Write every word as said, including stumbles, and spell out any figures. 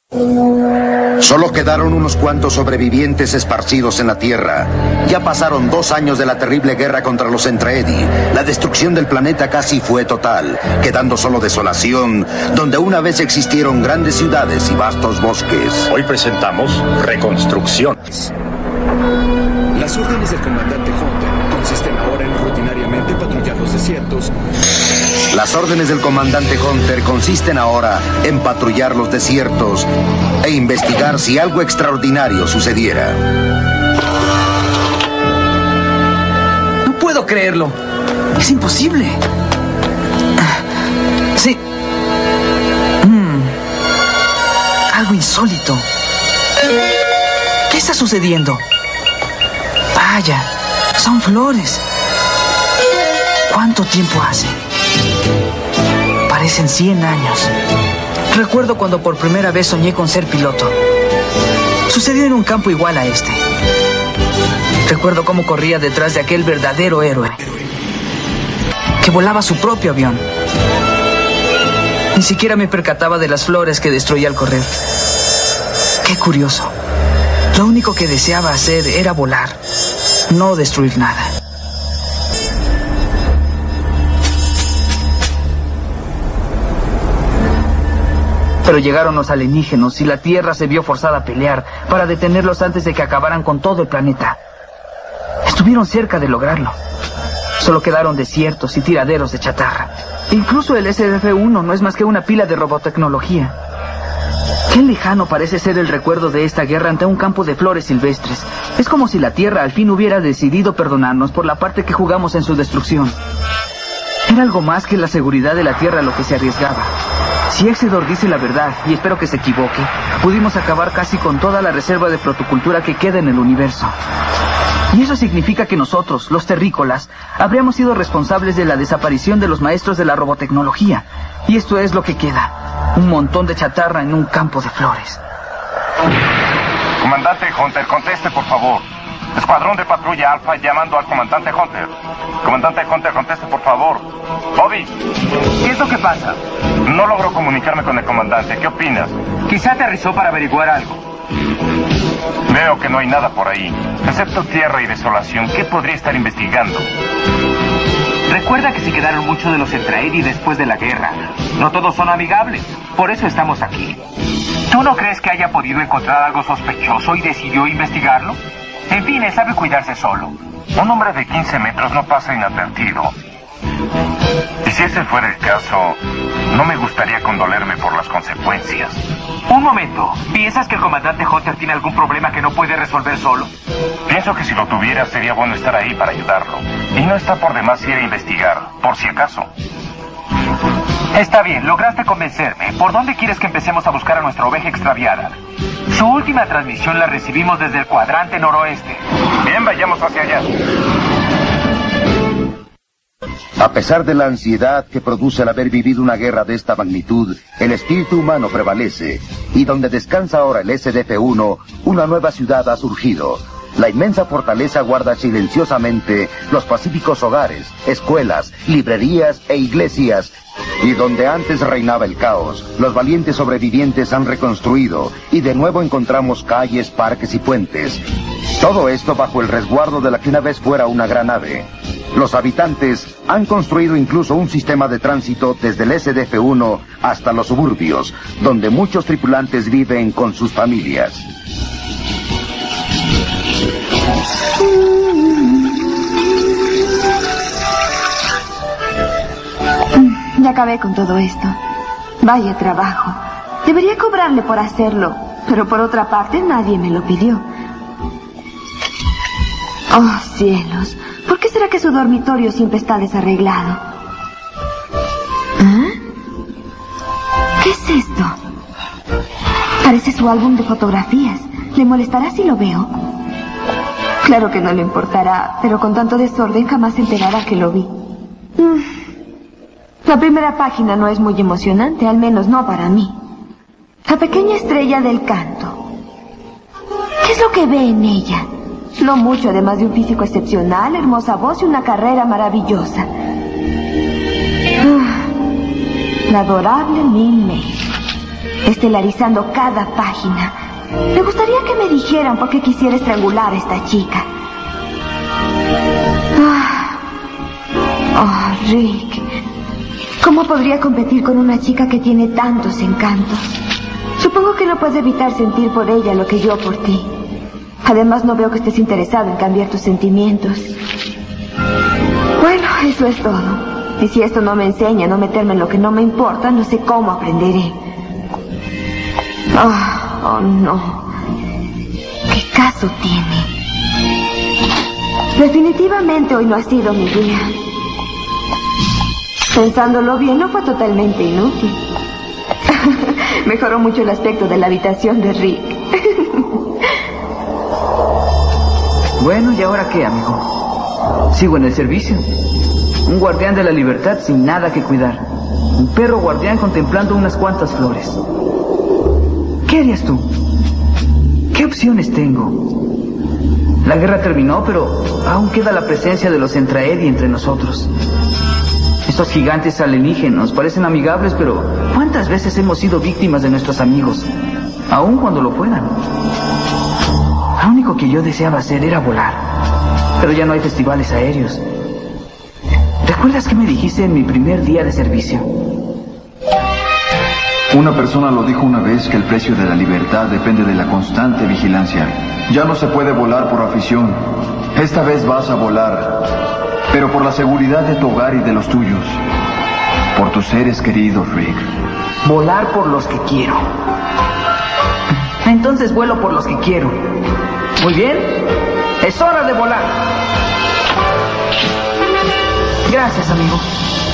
Solo quedaron unos cuantos sobrevivientes esparcidos en la Tierra. Ya pasaron dos años de la terrible guerra contra los Entraedi. La destrucción del planeta casi fue total, quedando solo desolación, donde una vez existieron grandes ciudades y vastos bosques. Hoy presentamos reconstrucciones. Las órdenes del comandante Hunter consisten ahora en rutinariamente patrullar los desiertos. Las órdenes del comandante Hunter consisten ahora en patrullar los desiertos e investigar si algo extraordinario sucediera. No puedo creerlo. Es imposible. Sí. Mm. Algo insólito. ¿Qué está sucediendo? Vaya, son flores. ¿Cuánto tiempo hace? Parecen cien años. Recuerdo cuando por primera vez soñé con ser piloto. Sucedió en un campo igual a este. Recuerdo cómo corría detrás de aquel verdadero héroe, que volaba su propio avión. Ni siquiera me percataba de las flores que destruía al correr. Qué curioso. Lo único que deseaba hacer era volar, no destruir nada. Pero llegaron los alienígenas y la Tierra se vio forzada a pelear para detenerlos antes de que acabaran con todo el planeta. Estuvieron cerca de lograrlo. Solo quedaron desiertos y tiraderos de chatarra. Incluso el S D F uno no es más que una pila de robotecnología. Qué lejano parece ser el recuerdo de esta guerra ante un campo de flores silvestres. Es como si la Tierra al fin hubiera decidido perdonarnos por la parte que jugamos en su destrucción. Era algo más que la seguridad de la Tierra lo que se arriesgaba. Si Exedor dice la verdad, y espero que se equivoque, pudimos acabar casi con toda la reserva de protocultura que queda en el universo. Y eso significa que nosotros, los terrícolas, habríamos sido responsables de la desaparición de los maestros de la robotecnología. Y esto es lo que queda. Un montón de chatarra en un campo de flores. Comandante Hunter, conteste, por favor. Escuadrón de patrulla Alfa llamando al comandante Hunter. Comandante Hunter, conteste, por favor. Bobby. ¿Qué es lo que pasa? No logro comunicarme con el comandante. ¿Qué opinas? Quizá aterrizó para averiguar algo. Veo que no hay nada por ahí, excepto tierra y desolación. ¿Qué podría estar investigando? Recuerda que se quedaron muchos de los Entraedi después de la guerra. No todos son amigables. Por eso estamos aquí. ¿Tú no crees que haya podido encontrar algo sospechoso y decidió investigarlo? En fin, él sabe cuidarse solo. Un hombre de quince metros no pasa inadvertido. Y si ese fuera el caso, no me gustaría condolerme por las consecuencias. Un momento. ¿Piensas que el comandante Hunter tiene algún problema que no puede resolver solo? Pienso que si lo tuviera sería bueno estar ahí para ayudarlo. Y no está por demás ir a investigar, por si acaso. Está bien, lograste convencerme. ¿Por dónde quieres que empecemos a buscar a nuestra oveja extraviada? Su última transmisión la recibimos desde el cuadrante noroeste. Bien, vayamos hacia allá. A pesar de la ansiedad que produce el haber vivido una guerra de esta magnitud, el espíritu humano prevalece, y donde descansa ahora el S D F uno, una nueva ciudad ha surgido. La inmensa fortaleza guarda silenciosamente los pacíficos hogares, escuelas, librerías e iglesias, y donde antes reinaba el caos, los valientes sobrevivientes han reconstruido, y de nuevo encontramos calles, parques y puentes. Todo esto bajo el resguardo de la que una vez fuera una gran nave. Los habitantes han construido incluso un sistema de tránsito desde el S D F uno hasta los suburbios, donde muchos tripulantes viven con sus familias. Ya acabé con todo esto. Vaya trabajo. Debería cobrarle por hacerlo, pero por otra parte nadie me lo pidió. Oh, cielos. ¿Por qué será que su dormitorio siempre está desarreglado? ¿Ah? ¿Qué es esto? Parece su álbum de fotografías. ¿Le molestará si lo veo? Claro que no le importará, pero con tanto desorden jamás se enterará que lo vi. Mm. La primera página no es muy emocionante, al menos no para mí. La pequeña estrella del canto. ¿Qué es lo que ve en ella? No mucho, además de un físico excepcional, hermosa voz y una carrera maravillosa. Ah, la adorable Min May. estelarizando cada página. Me gustaría que me dijeran por qué quisiera estrangular a esta chica. Ah. Oh, Rick. ¿Cómo podría competir con una chica que tiene tantos encantos? Supongo que no puedo evitar sentir por ella lo que yo por ti. Además, no veo que estés interesado en cambiar tus sentimientos. Bueno, eso es todo. Y si esto no me enseña a no meterme en lo que no me importa, no sé cómo aprenderé. Oh, oh no. ¿Qué caso tiene? Definitivamente hoy no ha sido mi día. Pensándolo bien, no fue totalmente inútil. Mejoró mucho el aspecto de la habitación de Rick. Bueno, ¿y ahora qué, amigo? Sigo en el servicio. Un guardián de la libertad sin nada que cuidar. Un perro guardián contemplando unas cuantas flores. ¿Qué harías tú? ¿Qué opciones tengo? La guerra terminó, pero aún queda la presencia de los Entraedi entre nosotros. Estos gigantes alienígenos parecen amigables, pero ¿cuántas veces hemos sido víctimas de nuestros amigos? Aún cuando lo fueran. Lo único que yo deseaba hacer era volar. Pero ya no hay festivales aéreos. ¿Recuerdas qué me dijiste en mi primer día de servicio? Una persona lo dijo una vez que el precio de la libertad depende de la constante vigilancia. Ya no se puede volar por afición. Esta vez vas a volar, pero por la seguridad de tu hogar y de los tuyos. Por tus seres queridos, Rick. Volar por los que quiero. Entonces vuelo por los que quiero. Muy bien, es hora de volar. Gracias, amigo.